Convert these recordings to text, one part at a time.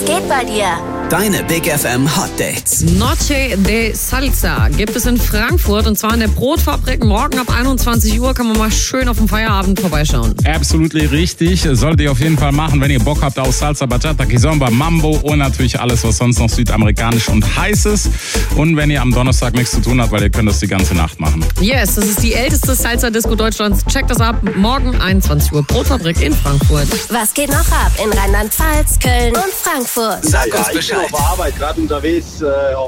geht bei dir? Deine Big FM Hot Dates. Noche de Salsa gibt es in Frankfurt und zwar in der Brotfabrik. Morgen ab 21 Uhr kann man mal schön auf dem Feierabend vorbeischauen. Absolut richtig. Solltet ihr auf jeden Fall machen, wenn ihr Bock habt auf Salsa, Bachata, Kizomba, Mambo und natürlich alles, was sonst noch südamerikanisch und heiß ist. Und wenn ihr am Donnerstag nichts zu tun habt, weil ihr könnt das die ganze Nacht machen. Yes, das ist die älteste Salsa-Disco Deutschlands. Checkt das ab. Morgen 21 Uhr. Brotfabrik in Frankfurt. Was geht noch ab in Rheinland-Pfalz, Köln und Frankfurt? Sag uns Bescheid. Ich bin auf Arbeit, gerade unterwegs.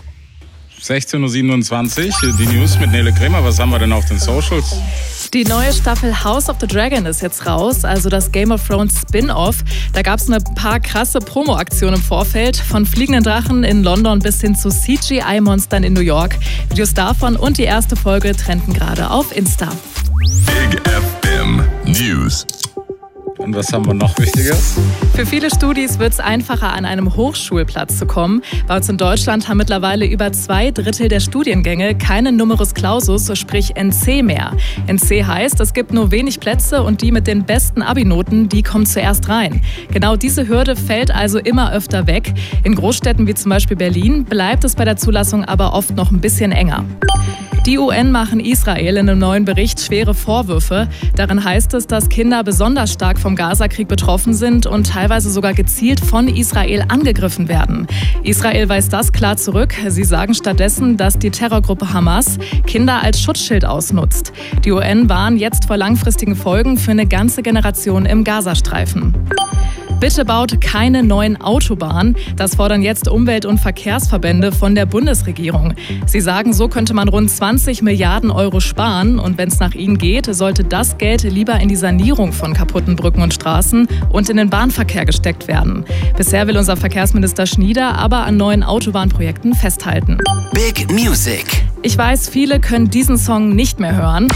16.27 Uhr, die News mit Nele Kremer. Was haben wir denn auf den Socials? Die neue Staffel House of the Dragon ist jetzt raus, also das Game of Thrones Spin-Off. Da gab es ein paar krasse Promo-Aktionen im Vorfeld, von fliegenden Drachen in London bis hin zu CGI-Monstern in New York. Videos davon und die erste Folge trenden gerade auf Insta. Big FM News. Und was haben wir noch Wichtiges? Für viele Studis wird es einfacher, an einem Hochschulplatz zu kommen. Bei uns in Deutschland haben mittlerweile über 2/3 der Studiengänge keinen Numerus Clausus, sprich NC mehr. NC heißt, es gibt nur wenig Plätze und die mit den besten Abi-Noten, die kommen zuerst rein. Genau diese Hürde fällt also immer öfter weg. In Großstädten wie zum Beispiel Berlin bleibt es bei der Zulassung aber oft noch ein bisschen enger. Die UN machen Israel in einem neuen Bericht schwere Vorwürfe. Darin heißt es, dass Kinder besonders stark vom Gazakrieg betroffen sind und teilweise sogar gezielt von Israel angegriffen werden. Israel weist das klar zurück. Sie sagen stattdessen, dass die Terrorgruppe Hamas Kinder als Schutzschild ausnutzt. Die UN warnen jetzt vor langfristigen Folgen für eine ganze Generation im Gazastreifen. Bitte baut keine neuen Autobahnen. Das fordern jetzt Umwelt- und Verkehrsverbände von der Bundesregierung. Sie sagen, so könnte man rund 20 Milliarden Euro sparen. Und wenn es nach ihnen geht, sollte das Geld lieber in die Sanierung von kaputten Brücken und Straßen und in den Bahnverkehr gesteckt werden. Bisher will unser Verkehrsminister Schnieder aber an neuen Autobahnprojekten festhalten. Big Music. Ich weiß, viele können diesen Song nicht mehr hören.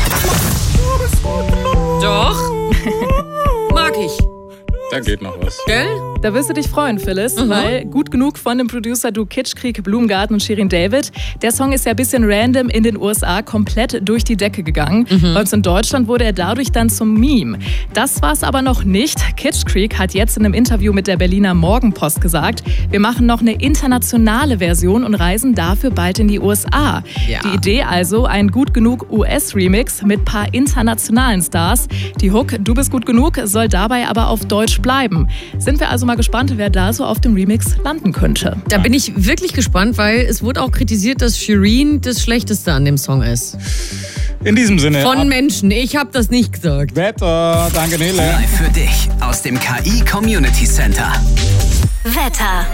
Doch. Mag ich. Da geht noch was. Gell? Da wirst du dich freuen, Phyllis, weil gut genug von dem Producer-Duo Kitschkrieg, Blumengarten und Shirin David. Der Song ist ja ein bisschen random in den USA komplett durch die Decke gegangen. Bei uns in Deutschland wurde er dadurch dann zum Meme. Das war es aber noch nicht. Kitschkrieg hat jetzt in einem Interview mit der Berliner Morgenpost gesagt, wir machen noch eine internationale Version und reisen dafür bald in die USA. Ja. Die Idee also, ein gut genug US-Remix mit paar internationalen Stars. Die Hook, du bist gut genug, soll dabei aber auf Deutsch bleiben. Sind wir also mal gespannt, wer da so auf dem Remix landen könnte. Da bin ich wirklich gespannt, weil es wurde auch kritisiert, dass Shirin das Schlechteste an dem Song ist. In diesem Sinne. Von Menschen. Ich habe das nicht gesagt. Wetter. Danke, Nele. Live für dich aus dem KI Community Center. Wetter.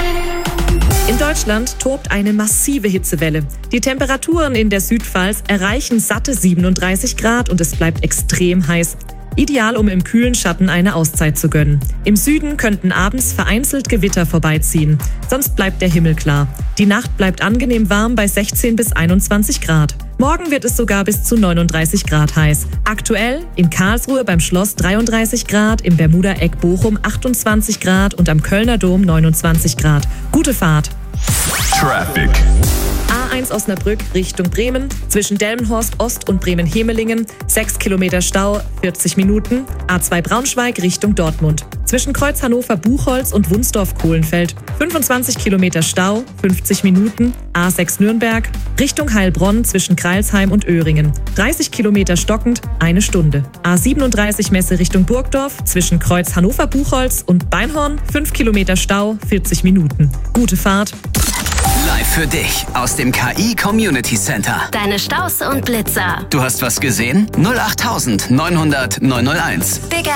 In Deutschland tobt eine massive Hitzewelle. Die Temperaturen in der Südpfalz erreichen satte 37 Grad und es bleibt extrem heiß. Ideal, um im kühlen Schatten eine Auszeit zu gönnen. Im Süden könnten abends vereinzelt Gewitter vorbeiziehen. Sonst bleibt der Himmel klar. Die Nacht bleibt angenehm warm bei 16 bis 21 Grad. Morgen wird es sogar bis zu 39 Grad heiß. Aktuell in Karlsruhe beim Schloss 33 Grad, im Bermuda-Eck Bochum 28 Grad und am Kölner Dom 29 Grad. Gute Fahrt! Traffic. A1 Osnabrück Richtung Bremen, zwischen Delmenhorst Ost und Bremen-Hemelingen, 6 Kilometer Stau, 40 Minuten. A2 Braunschweig Richtung Dortmund, zwischen Kreuz Hannover-Buchholz und Wunsdorf-Kohlenfeld, 25 Kilometer Stau, 50 Minuten. A6 Nürnberg Richtung Heilbronn zwischen Crailsheim und Öhringen, 30 Kilometer stockend, 1 Stunde. A37 Messe Richtung Burgdorf, zwischen Kreuz Hannover-Buchholz und Beinhorn, 5 Kilometer Stau, 40 Minuten. Gute Fahrt! Live für dich aus dem KI Community Center. Deine Staus und Blitzer. Du hast was gesehen? 08900 901. Big